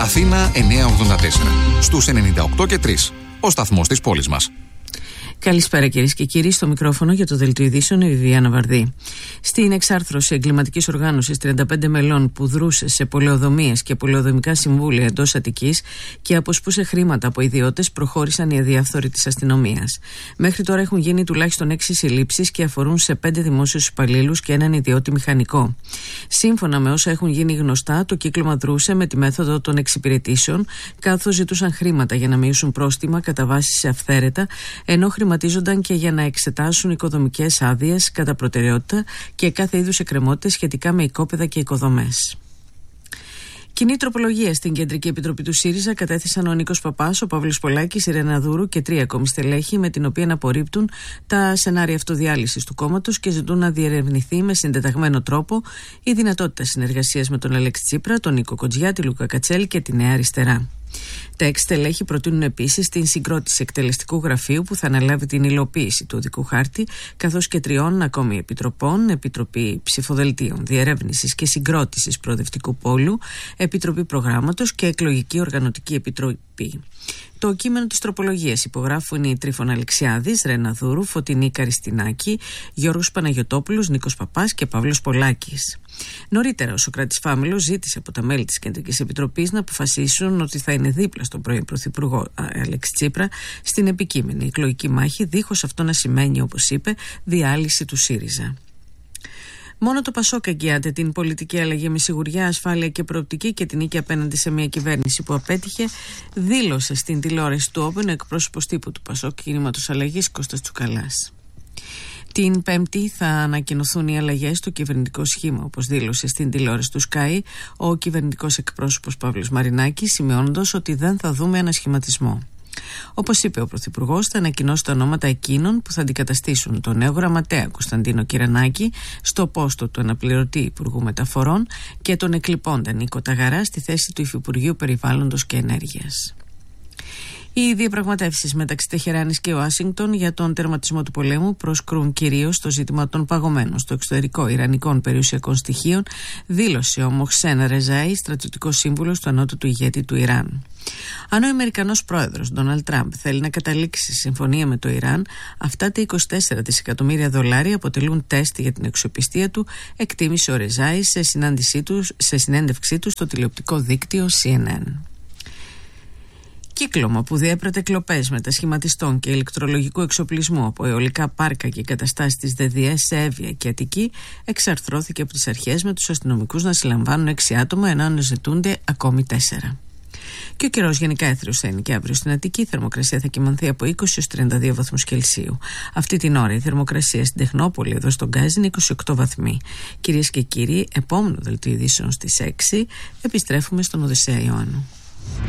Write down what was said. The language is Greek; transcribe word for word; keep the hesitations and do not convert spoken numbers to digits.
Αθήνα εννιακόσια ογδόντα τέσσερα. Στους ενενήντα οκτώ και τρία. Ο σταθμός της πόλης μας. Καλησπέρα κυρίες και κύριοι, στο μικρόφωνο για το Δελτίο Ειδήσεων η Βιβιάνα Βαρδί. Στην εξάρθρωση εγκληματικής οργάνωσης τριάντα πέντε μελών που δρούσε σε πολεοδομίες και πολεοδομικά συμβούλια εντός Αττικής και αποσπούσε χρήματα από ιδιώτες, προχώρησαν οι αδιάφθοροι της αστυνομίας. Μέχρι τώρα έχουν γίνει τουλάχιστον έξι συλλήψεις και αφορούν σε πέντε δημόσιους υπαλλήλους και έναν ιδιώτη μηχανικό. Σύμφωνα με όσα έχουν γίνει γνωστά, το κύκλωμα δρούσε με τη μέθοδο των εξυπηρετήσεων, καθώς ζητούσαν χρήματα για να μειώσουν πρόστιμα κατά βάση σε αυθαίρετα, ενώ χρηματίζονταν και για να εξετάσουν οικοδομικές άδειες κατά προτεραιότητα και κάθε είδους εκκρεμότητες σχετικά με οικόπεδα και οικοδομές. Κοινή τροπολογία στην Κεντρική Επιτροπή του ΣΥΡΙΖΑ κατέθεσαν ο Νίκος Παπάς, ο Παύλος Πολάκης, η Ρένα Δούρου και τρία ακόμη στελέχη, με την οποία απορρίπτουν τα σενάρια αυτοδιάλυσης του κόμματος και ζητούν να διερευνηθεί με συντεταγμένο τρόπο η δυνατότητα συνεργασίας με τον Αλέξη Τσίπρα, τον Νίκο Κοντζιά, τη Λούκα Κατσέλη και τη Νέα Αριστερά. Τα έξι στελέχη προτείνουν επίσης την συγκρότηση εκτελεστικού γραφείου που θα αναλάβει την υλοποίηση του οδικού χάρτη, καθώς και τριών ακόμη επιτροπών: Επιτροπή Ψηφοδελτίων, Διερεύνησης και Συγκρότησης Προοδευτικού Πόλου, Επιτροπή Προγράμματος και Εκλογική Οργανωτική Επιτροπή. Το κείμενο της τροπολογίας υπογράφουν οι Τρίφωνα Αλεξιάδης, Ρένα Δούρου, Φωτεινή Καριστινάκη, Γιώργος Παναγιωτόπουλος, Νίκος Παπάς και Παύλος Πολάκης. Νωρίτερα, ο Σωκράτης Φάμελος ζήτησε από τα μέλη της Κεντρικής Επιτροπής να αποφασίσουν ότι θα είναι δίπλα στον πρώην Πρωθυπουργό Αλέξη Τσίπρα στην επικείμενη εκλογική μάχη, δίχως αυτό να σημαίνει, όπως είπε, διάλυση του ΣΥΡΙΖΑ. Μόνο το ΠΑΣΟΚ εγγυάται την πολιτική αλλαγή με σιγουριά, ασφάλεια και προοπτική και την νίκη απέναντι σε μια κυβέρνηση που απέτυχε, δήλωσε στην τηλεόραση του Όπεν ο εκπρόσωπος τύπου του ΠΑΣΟΚ Κινήματος Αλλαγής Κώστας Τσουκαλάς. Την Πέμπτη θα ανακοινωθούν οι αλλαγές στο κυβερνητικό σχήμα, όπως δήλωσε στην τηλεόραση του Sky ο κυβερνητικός εκπρόσωπος Παύλος Μαρινάκης, σημειώνοντας ότι δεν θα δούμε ανασχηματισμό. Όπως είπε ο Πρωθυπουργός, θα ανακοινώσει τα ονόματα εκείνων που θα αντικαταστήσουν τον νέο γραμματέα Κωνσταντίνο Κυρανάκη στο πόστο του αναπληρωτή Υπουργού Μεταφορών και τον εκλειπώντα Νίκο Ταγαρά στη θέση του Υφυπουργείου Περιβάλλοντος και Ενέργειας. Οι διαπραγματεύσεις μεταξύ Τεχεράνης και Ουάσιγκτον για τον τερματισμό του πολέμου προσκρούν κυρίως στο ζήτημα των παγωμένων στο εξωτερικό ιρανικών περιουσιακών στοιχείων, δήλωσε ο Μοχσέν Ρεζάι, στρατιωτικός σύμβουλος του ανώτατου ηγέτη του Ιράν. Αν ο Αμερικανός πρόεδρος Ντόναλντ Τραμπ θέλει να καταλήξει συμφωνία με το Ιράν, αυτά τα είκοσι τέσσερα δισεκατομμύρια δολάρια αποτελούν τεστ για την αξιοπιστία του, εκτίμησε ο Ρεζάι σε, σε συνέντευξή του στο τηλεοπτικό δίκτυο σι εν εν. Κύκλωμα που διέπρατε κλοπές μετασχηματιστών και ηλεκτρολογικού εξοπλισμού από αιωλικά πάρκα και εγκαταστάσεις της ΔΔΕ σε Εύβοια και Αττική εξαρθρώθηκε από τις αρχές, με τους αστυνομικούς να συλλαμβάνουν έξι άτομα ενώ αναζητούνται ακόμη τέσσερα. Και ο καιρός γενικά έθριος θα είναι και αύριο στην Αττική. Η θερμοκρασία θα κυμανθεί από είκοσι έως τριάντα δύο βαθμούς Κελσίου. Αυτή την ώρα η θερμοκρασία στην Τεχνόπολη, εδώ στον Γκάζι, είναι είκοσι οκτώ βαθμοί. Κυρίες και κύριοι, επόμενο δελτίο ειδήσεων στις έξι επιστρέφουμε στον Οδυσσέα Ιωάννου.